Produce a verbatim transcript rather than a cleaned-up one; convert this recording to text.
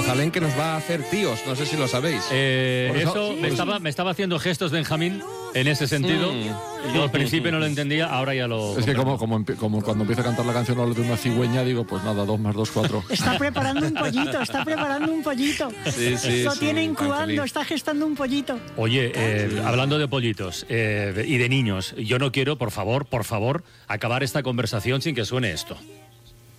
Matusalén que nos va a hacer tíos, no sé si lo sabéis. Eh, Por eso eso- me, estaba, me estaba haciendo gestos Benjamín en ese sentido. Mm. Yo al principio no lo entendía, ahora ya lo... Es que como, como, empie- como cuando empieza a cantar la canción habla de una cigüeña, digo, pues nada, dos más dos, cuatro. Está preparando un pollito, está preparando un pollito. Sí, sí, Lo sí, tiene tan incubando, feliz. está gestando un pollito. Oye, eh, hablando de pollitos eh, y de niños, yo no quiero, por favor, por favor, acabar esta conversación sin que suene esto.